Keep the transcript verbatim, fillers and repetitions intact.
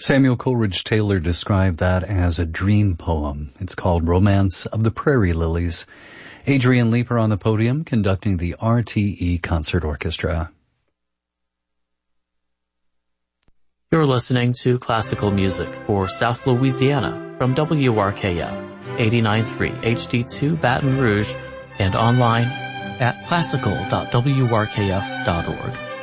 Samuel Coleridge Taylor described that as a dream poem. It's called Romance of the Prairie Lilies. Adrian Leeper on the podium conducting the R T E Concert Orchestra. You're listening to classical music for South Louisiana from W R K F eighty-nine point three H D two Baton Rouge and online at classical dot w r k f dot org.